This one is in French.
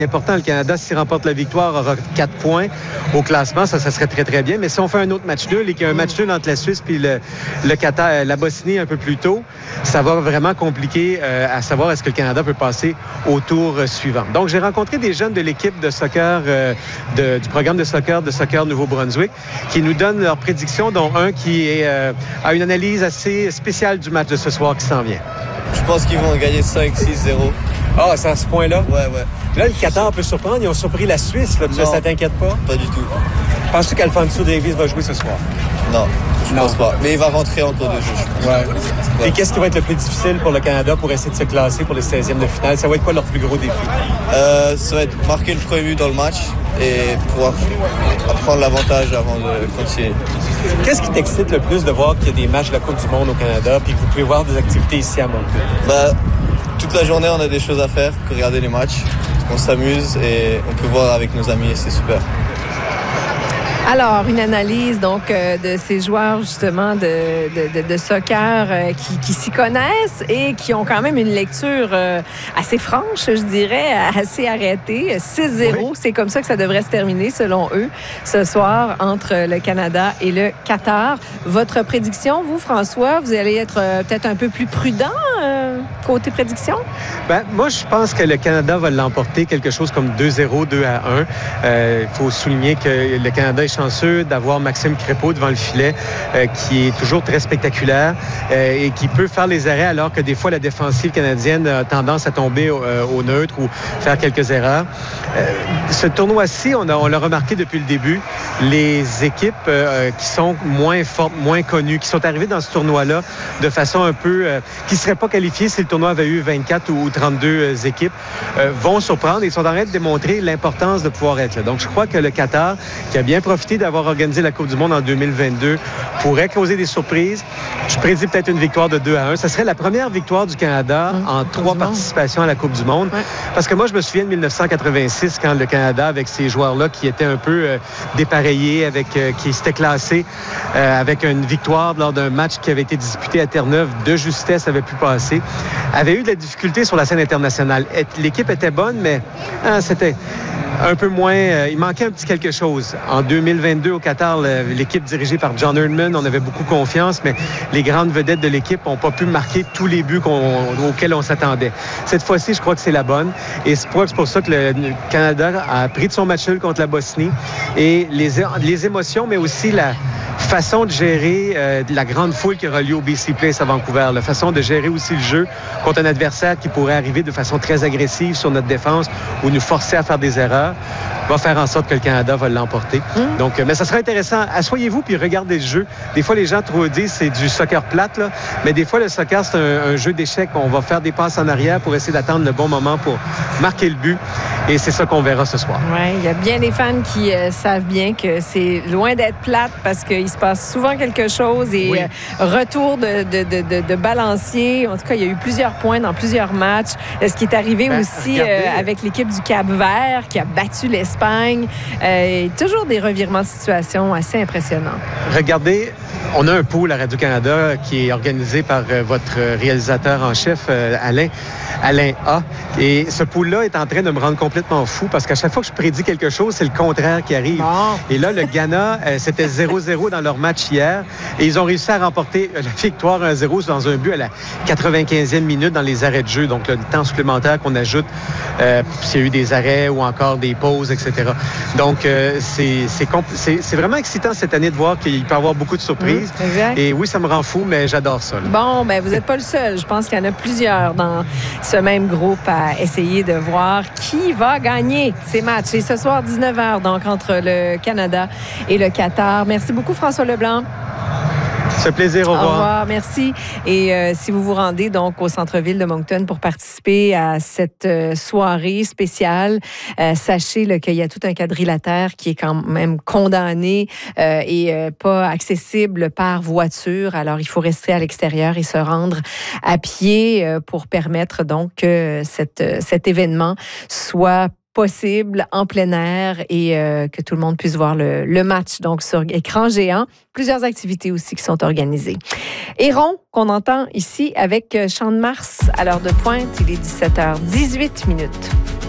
important. Le Canada, s'il remporte la victoire, aura 4 points au classement. Ça serait très, très bien. Mais si on fait un autre match nul et qu'il y a un match nul entre la Suisse et le Qatar, la Bosnie un peu plus tôt, ça va vraiment compliquer à savoir est-ce que le Canada peut passer au tour suivant. Donc, j'ai rencontré des jeunes de l'équipe de soccer, du programme de soccer Nouveau-Brunswick, qui nous donnent leurs prédictions, dont un qui a une analyse assez spéciale du match de ce soir qui s'en vient. Je pense qu'ils vont gagner 5-6-0. Ah, c'est à ce point-là? Ouais. Là, le Qatar peut surprendre. Ils ont surpris la Suisse. Là, ça t'inquiète pas? Pas du tout. Penses-tu qu'Alphonso Davies va jouer ce soir? Non, je pense pas. Mais il va rentrer en cours de jeu, je pense. Ouais. Et qu'est-ce qui va être le plus difficile pour le Canada pour essayer de se classer pour les 16e de finale? Ça va être quoi leur plus gros défi? Ça va être marquer le premier but dans le match et pouvoir prendre l'avantage avant de continuer. Qu'est-ce qui t'excite le plus de voir qu'il y a des matchs de la Coupe du Monde au Canada puis que vous pouvez voir des activités ici à Moncton? Toute la journée, on a des choses à faire que regarder les matchs. On s'amuse et on peut voir avec nos amis et c'est super. Alors, une analyse donc de ces joueurs justement de soccer qui s'y connaissent et qui ont quand même une lecture assez franche, je dirais, assez arrêtée. 6-0, oui. C'est comme ça que ça devrait se terminer selon eux ce soir entre le Canada et le Qatar. Votre prédiction, vous, François, vous allez être peut-être un peu plus prudent côté prédiction? Moi, je pense que le Canada va l'emporter quelque chose comme 2-0, 2-1. Il faut souligner que le Canada est chanceux d'avoir Maxime Crépeau devant le filet, qui est toujours très spectaculaire et qui peut faire les arrêts alors que des fois la défensive canadienne a tendance à tomber au neutre ou faire quelques erreurs. Ce tournoi-ci, on l'a remarqué depuis le début, les équipes qui sont moins fortes, moins connues, qui sont arrivées dans ce tournoi-là de façon un peu... qui ne seraient pas qualifiées si le tournoi avait eu 24 ou 32 équipes, vont surprendre et sont en train de démontrer l'importance de pouvoir être là. Donc, je crois que le Qatar, qui a bien profité d'avoir organisé la Coupe du Monde en 2022, pourrait causer des surprises. Je prédis peut-être une victoire de 2-1. Ça serait la première victoire du Canada en 3 participations à la Coupe du Monde. Ouais. Parce que moi, je me souviens de 1986, quand le Canada, avec ces joueurs-là qui étaient un peu dépareillés, qui s'étaient classés avec une victoire lors d'un match qui avait été disputé à Terre-Neuve, de justesse avait pu passer, avait eu de la difficulté sur la scène internationale. L'équipe était bonne, mais c'était un peu moins... il manquait un petit quelque chose. En 2022, au Qatar, l'équipe dirigée par John Herdman, on avait beaucoup confiance, mais les grandes vedettes de l'équipe n'ont pas pu marquer tous les buts auxquels on s'attendait. Cette fois-ci, je crois que c'est la bonne. Et c'est pour ça que le Canada a pris de son match nul contre la Bosnie. Et les émotions, mais aussi la façon de gérer la grande foule qui aura lieu au BC Place à Vancouver, la façon de gérer aussi le jeu contre un adversaire qui pourrait arriver de façon très agressive sur notre défense ou nous forcer à faire des erreurs, va faire en sorte que le Canada va l'emporter. Donc, mais ça sera intéressant. Asseyez-vous puis regardez le jeu. Des fois, les gens disent c'est du soccer plate, là, mais des fois, le soccer, c'est un jeu d'échecs. On va faire des passes en arrière pour essayer d'attendre le bon moment pour marquer le but. Et c'est ça qu'on verra ce soir. Oui, il y a bien des fans qui savent bien que c'est loin d'être plate parce qu'il se passe souvent quelque chose et retour de balancier. En tout cas, il y a eu plusieurs points dans plusieurs matchs. Ce qui est arrivé aussi avec l'équipe du Cap-Vert qui a battu l'Espagne. Toujours des revirements de situation assez impressionnants. Regardez, on a un pool à Radio-Canada qui est organisé par votre réalisateur en chef, Alain A. Et ce pool-là est en train de me rendre complètement fou parce qu'à chaque fois que je prédis quelque chose, c'est le contraire qui arrive. Oh. Et là, le Ghana, c'était 0-0 dans leur match hier et ils ont réussi à remporter la victoire 1-0 dans un but à la 95e minute dans les arrêts de jeu. Donc, le temps supplémentaire qu'on ajoute s'il y a eu des arrêts ou encore des pauses, etc. Donc, c'est vraiment excitant cette année de voir qu'il peut y avoir beaucoup de surprises. Et oui, ça me rend fou, mais j'adore ça. Là. Bon, vous n'êtes pas le seul. Je pense qu'il y en a plusieurs dans ce même groupe à essayer de voir qui va gagner ces matchs. Et ce soir, 19h, donc, entre le Canada et le Qatar. Merci beaucoup, François Leblanc. Ça fait plaisir. Au revoir. Au revoir, merci. Et si vous vous rendez donc au centre-ville de Moncton pour participer à cette soirée spéciale, sachez qu'il y a tout un quadrilatère qui est quand même condamné et pas accessible par voiture. Alors, il faut rester à l'extérieur et se rendre à pied pour permettre donc que cet événement soit possible en plein air et que tout le monde puisse voir le match donc sur écran géant. Plusieurs activités aussi qui sont organisées. Héron, qu'on entend ici avec Chant de Mars à l'heure de pointe, il est 17h18.